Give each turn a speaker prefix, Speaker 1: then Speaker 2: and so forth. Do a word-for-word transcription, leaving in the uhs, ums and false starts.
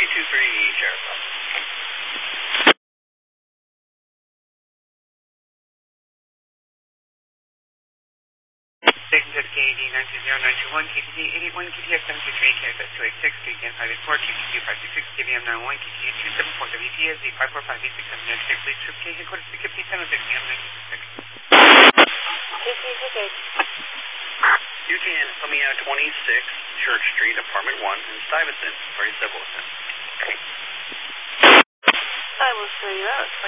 Speaker 1: two three, Sheriff's Office.
Speaker 2: Station fifty eighty nine two zero nine two one, K T D eighty-one, K T X seven two three, K S S two eight six, K T M five eight four, K T D five six six, K V M nine one, K T D two seven four, W P S Z five four five eight six seven nine six, Police Troop K, Headquarters P K P seven six, M nine six six.
Speaker 3: K T D six.
Speaker 1: U T N, let me out twenty-six, Church Street, Apartment one, in Stuyvesant, for a civil offense.
Speaker 3: I will show you out.